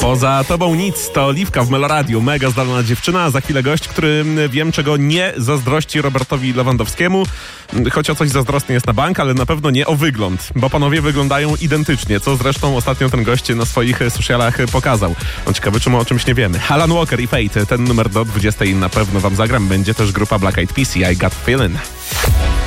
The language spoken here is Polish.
Poza tobą nic, to Oliwka w Meloradiu, mega zdolna dziewczyna, a za chwilę gość, który wiem czego nie zazdrości Robertowi Lewandowskiemu, choć o coś zazdrosny jest na bank, ale na pewno nie o wygląd, bo panowie wyglądają identycznie, co zresztą ostatnio ten gość na swoich socialach pokazał. No ciekawe, czy my o czymś nie wiemy. Alan Walker i Fate, ten numer do 20 na pewno wam zagram, będzie też grupa Black Eyed Peas i I Got Feelin'.